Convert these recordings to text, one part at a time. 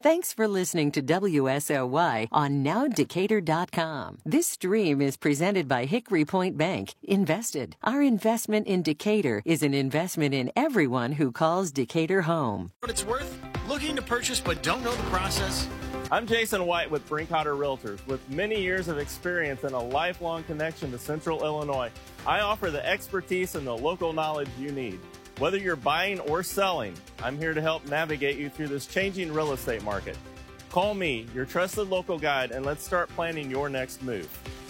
Thanks for listening to WSOY on NowDecatur.com. This stream is presented by Hickory Point Bank. Invested. Our investment in Decatur is an investment in everyone who calls Decatur home. What it's worth? Looking to purchase but don't know the process? I'm Jason White with Brinkotter Realtors. With many years of experience and a lifelong connection to Central Illinois, I offer the expertise and the local knowledge you need. Whether you're buying or selling, I'm here to help navigate you through this changing real estate market. Call me, your trusted local guide, and let's start planning your next move.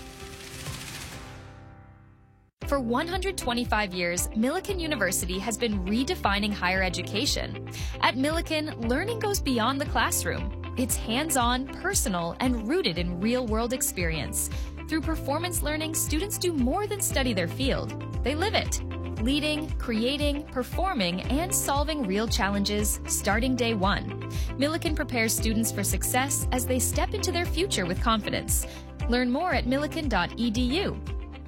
For 125 years, Millikan University has been redefining higher education. At Millikan, learning goes beyond the classroom. It's hands-on, personal, and rooted in real-world experience. Through performance learning, students do more than study their field. They live it. Leading, creating, performing, and solving real challenges starting day one. Millikan prepares students for success as they step into their future with confidence. Learn more at millikan.edu.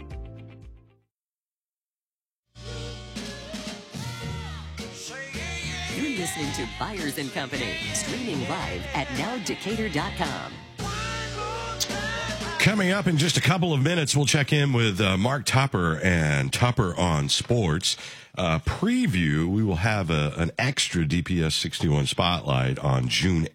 You're listening to Byers & Company, streaming live at NowDecatur.com. Coming up in just a couple of minutes, we'll check in with Mark Tupper and Tupper on Sports. Preview, we will have an extra DPS 61 spotlight on June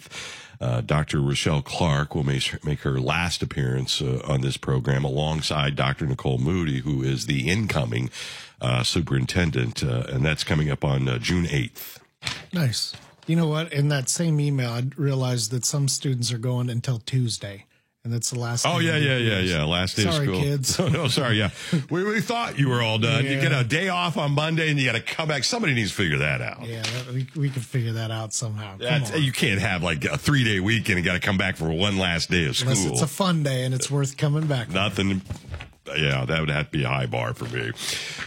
8th. Dr. Rochelle Clark will make her last appearance on this program alongside Dr. Nicole Moody, who is the incoming superintendent, and that's coming up on June 8th. Nice. You know what? In that same email, I realized that some students are going until Tuesday. And that's the last day. Oh, yeah. Last day of school. Sorry, kids. Oh, no, sorry, yeah. We thought you were all done. Yeah. You get a day off on Monday, and you got to come back. Somebody needs to figure that out. Yeah, we can figure that out somehow. You can't have like a 3-day weekend and got to come back for one last day of school. Unless it's a fun day and it's worth coming back. Nothing. Yeah, that would have to be a high bar for me.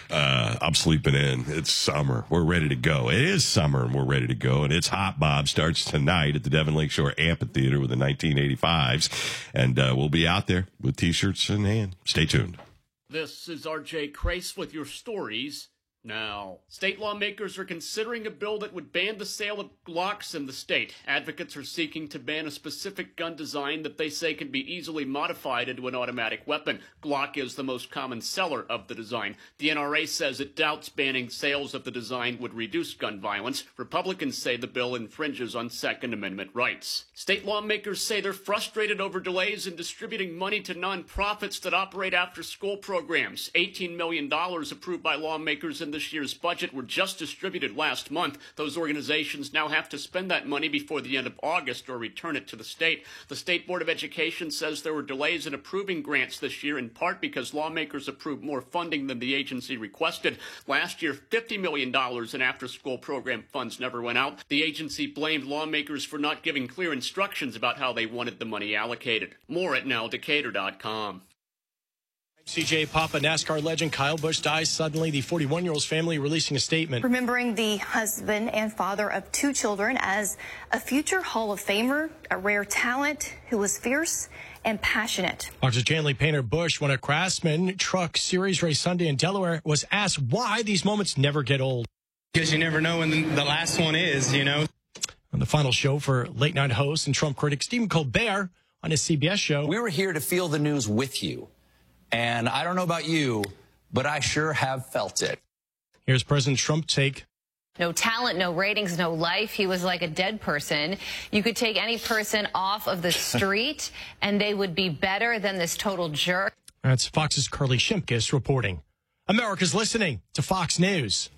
I'm sleeping in. It's summer. We're ready to go. It is summer, and we're ready to go. And It's Hot Bob starts tonight at the Devon Lakeshore Amphitheater with the 1985s. And we'll be out there with T-shirts in hand. Stay tuned. This is R.J. Crace with your stories. Now, state lawmakers are considering a bill that would ban the sale of Glocks in the state. Advocates are seeking to ban a specific gun design that they say can be easily modified into an automatic weapon. Glock is the most common seller of the design. The NRA says it doubts banning sales of the design would reduce gun violence. Republicans say the bill infringes on Second Amendment rights. State lawmakers say they're frustrated over delays in distributing money to nonprofits that operate after-school programs. $18 million approved by lawmakers in this year's budget were just distributed last month. Those organizations now have to spend that money before the end of August or return it to the state. The State Board of Education says there were delays in approving grants this year, in part because lawmakers approved more funding than the agency requested. Last year, $50 million in after-school program funds never went out. The agency blamed lawmakers for not giving clear instructions about how they wanted the money allocated. More at NowDecatur.com. CJ Papa, NASCAR legend Kyle Busch dies suddenly. The 41-year-old's family releasing a statement. Remembering the husband and father of 2 children as a future Hall of Famer, a rare talent who was fierce and passionate. Fox's Janley Painter Busch won a Craftsman Truck Series race Sunday in Delaware, was asked why these moments never get old. Because you never know when the last one is, you know. On the final show for late night host and Trump critic Stephen Colbert on his CBS show. We were here to feel the news with you. And I don't know about you, but I sure have felt it. Here's President Trump's take. No talent, no ratings, no life. He was like a dead person. You could take any person off of the street and they would be better than this total jerk. That's Fox's Carly Shimkus reporting. America's listening to Fox News.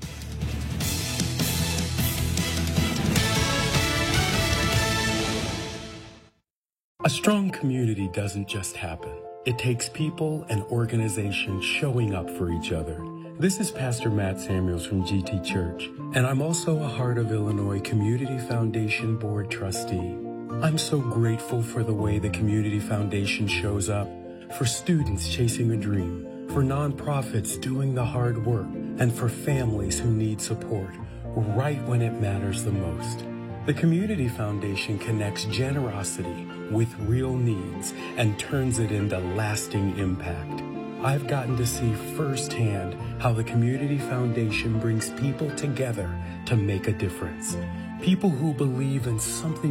A strong community doesn't just happen. It takes people and organizations showing up for each other. This is Pastor Matt Samuels from GT Church, and I'm also a Heart of Illinois Community Foundation Board trustee. I'm so grateful for the way the Community Foundation shows up, for students chasing a dream, for nonprofits doing the hard work, and for families who need support right when it matters the most. The Community Foundation connects generosity with real needs and turns it into lasting impact. I've gotten to see firsthand how the Community Foundation brings people together to make a difference. People who believe in something